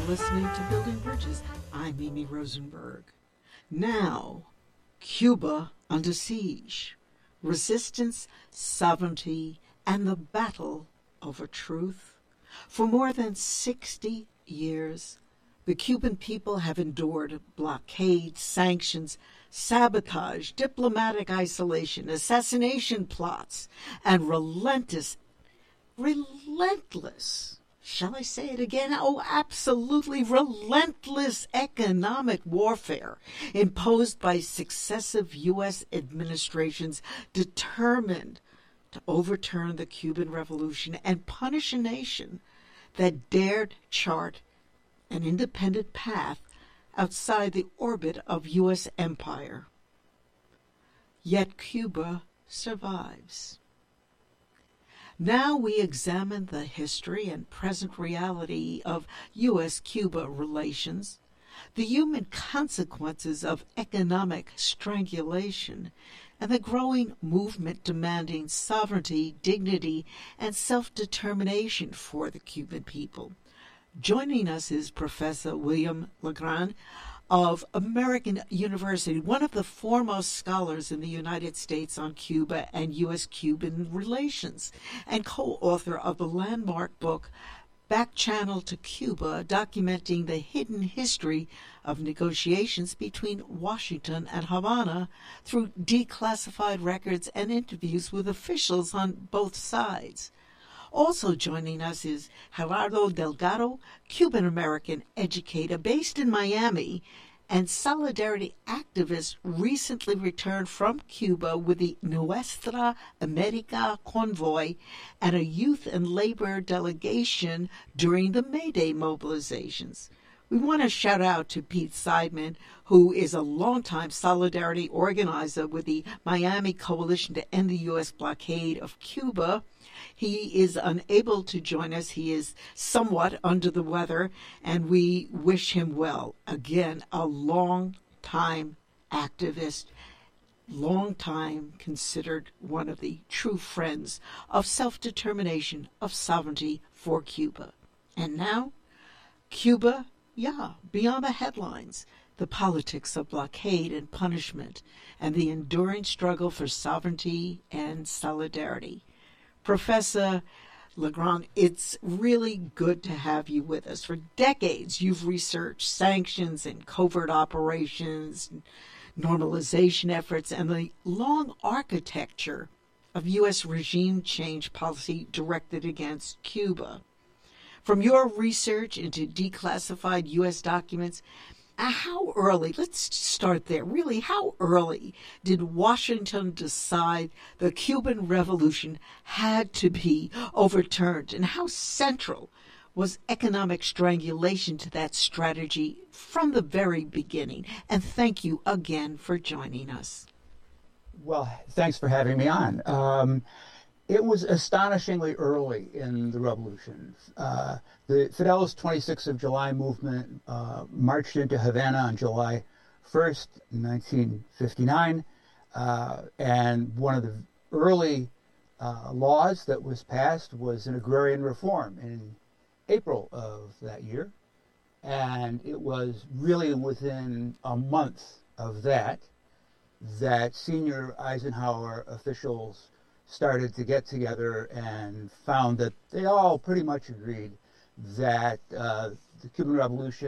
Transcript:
listening to Building Bridges. I'm Mimi Rosenberg. Now, Cuba under siege. Resistance, sovereignty, and the battle over truth. For more than 60 years, the Cuban people have endured blockade, sanctions, sabotage, diplomatic isolation, assassination plots, and relentless, shall I say it again? Oh, absolutely relentless economic warfare imposed by successive U.S. administrations determined to overturn the Cuban Revolution and punish a nation that dared chart an independent path outside the orbit of U.S. empire. Yet Cuba survives. Now we examine the history and present reality of U.S.-Cuba relations, the human consequences of economic strangulation, and the growing movement demanding sovereignty, dignity, and self-determination for the Cuban people. Joining us is Professor William Legrand of American University, one of the foremost scholars in the United States on Cuba and U.S.-Cuban relations, and co-author of the landmark book Back Channel to Cuba, documenting the hidden history of negotiations between Washington and Havana through declassified records and interviews with officials on both sides. Also joining us is Gerardo Delgado, Cuban-American educator based in Miami and solidarity activist recently returned from Cuba with the Nuestra America convoy and a youth and labor delegation during the May Day mobilizations. We want to shout out to Pete Seidman, who is a longtime solidarity organizer with the Miami Coalition to End the U.S. Blockade of Cuba. He is unable to join us. He is somewhat under the weather, and we wish him well. Again, a long-time activist, long-time considered one of the true friends of self-determination, of sovereignty for Cuba. And now, Cuba, beyond the headlines, the politics of blockade and punishment, and the enduring struggle for sovereignty and solidarity. Professor Legrand, it's really good to have you with us. For decades, you've researched sanctions and covert operations, normalization efforts, and the long architecture of U.S. regime change policy directed against Cuba. From your research into declassified U.S. documents, how early, let's start there, really, how early did Washington decide the Cuban Revolution had to be overturned, and how central was economic strangulation to that strategy from the very beginning? And thank you again for joining us. Well, thanks for having me on. It was astonishingly early in the revolution. The Fidel's 26th of July movement marched into Havana on July 1st, 1959, and one of the early laws that was passed was an agrarian reform in April of that year, and it was really within a month of that senior Eisenhower officials started to get together and found that they all pretty much agreed that the Cuban Revolution